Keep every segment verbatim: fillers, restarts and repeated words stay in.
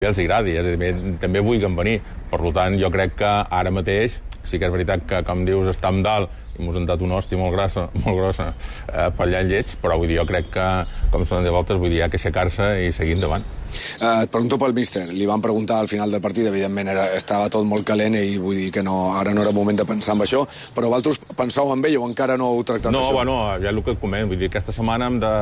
els agradi, és a dir, també vulguin venir. Per tant, jo crec que ara mateix sí que és veritat que, com dius, està amb dalt i mos han dat una hòstia molt grossa, molt grossa eh, per allà en lleig, però vull dir, jo crec que, com són de voltes, vull dir, hi ha que aixecar-se i seguir endavant. Eh, et pregunto pel míster. Li van preguntar al final del partit, evidentment era, estava tot molt calent i vull dir que no, ara no era moment de pensar en això, però vosaltres penseu en ell o encara no heu tractat no, això? No, bueno, ja és el que et comento, vull dir, aquesta setmana hem de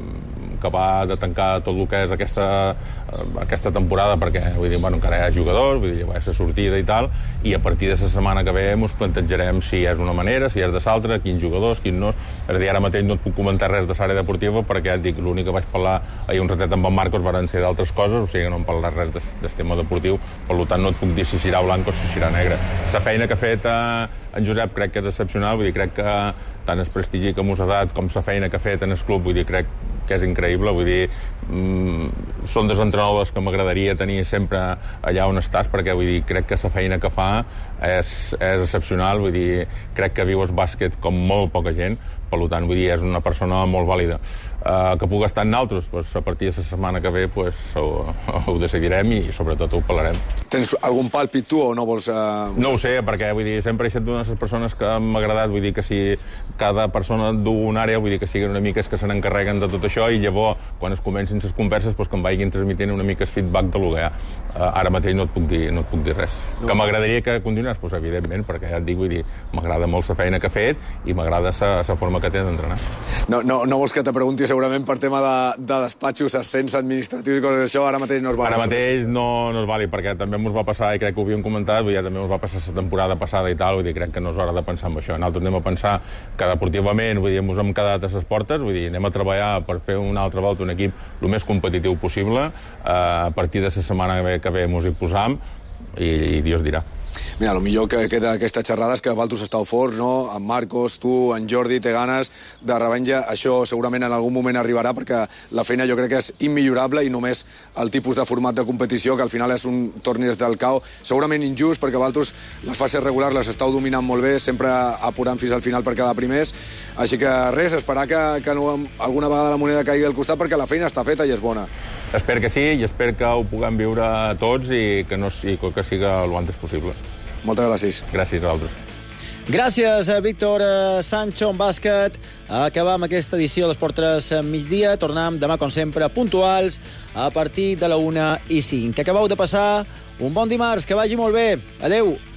acabar de tancar tot el que és aquesta, aquesta temporada, perquè vull dir, bueno, encara hi ha jugadors, vull dir, va ser sortida i tal, i a partir de la setmana que ve ens plantejarem si és d'una manera, si és de l'altra, quins jugadors, quins no. És a dir, ara mateix no et puc comentar res de l'àrea deportiva perquè ja et dic, l'únic que vaig parlar ahir un ratet amb en Marcos van ser d'altres coses, o sigui que no em parlarà res del, del tema deportiu, per tant no et puc dir si serà blanc o si serà negre. La feina que ha fet eh, en Josep crec que és excepcional, vull dir, crec que tant el prestigi que m'us ha dat com la feina que ha fet en el club, vull dir, crec que és increïble, vull dir, mmm, són dels entrenadors que m'agradaria tenir sempre allà on estàs, perquè vull dir, crec que la feina que fa és, és excepcional, vull dir, crec que viu el bàsquet com molt poca gent, per tant, vull dir, és una persona molt vàlida. Uh, que pugui estar en altres, pues, a partir de la setmana que ve pues, ho, ho decidirem i sobretot ho parlarem. Tens algun pàlpit tu o no vols... Uh... No ho sé, perquè vull dir, sempre he estat una de les persones que m'ha agradat, vull dir que si cada persona du una àrea, vull dir que siguin una mica que se n'encarreguen de tot això i llavors, quan es comencin les converses, pues, que em vagin transmitint una mica el feedback de lo que hi ha. Uh, ara mateix no et puc dir, no et puc dir res. No. Que m'agradaria que continués, pues, evidentment, perquè ja et dic, vull dir, m'agrada molt la feina que ha fet i m'agrada la forma que té d'entrenar. No, no, no vols que te pregunti segurament per tema de, de despatxos, ascens administratius i coses d'això, ara mateix no es vali? Ara mateix no, no es vali, perquè també ens va passar, i crec que ho havíem comentat, ja també ens va passar la temporada passada i tal, vull dir, crec que no és hora de pensar en això. Nosaltres anem a pensar que deportivament, vull dir, ens hem quedat a les portes, vull dir, anem a treballar per fer una altra volta un equip el més competitiu possible, eh, a partir de la setmana que ve ens hi posam i, i Dios dirà. Mira, el millor que queda d'aquesta xerrada és que vosaltres estàu forts, no? En Marcos, tu, en Jordi, té ganes de revenja. Això segurament en algun moment arribarà perquè la feina jo crec que és immillorable i només el tipus de format de competició, que al final és un torneig del cau, segurament injust perquè vosaltres les fases regulars les estàu dominant molt bé, sempre apurant fins al final per quedar primers. Així que res, esperar que, que no, alguna vegada la moneda caigui al costat perquè la feina està feta i és bona. Espero que sí i espero que ho puguem viure tots i que, no, i que siga el antes possible. Moltes gràcies. Gràcies a vosaltres. Gràcies a Víctor Sancho en bàsquet. Acabam aquesta edició d'Esport tres migdia. Tornem demà, com sempre, puntuals a partir de la una i cinc. Que acabeu de passar un bon dimarts, que vagi molt bé. Adeu.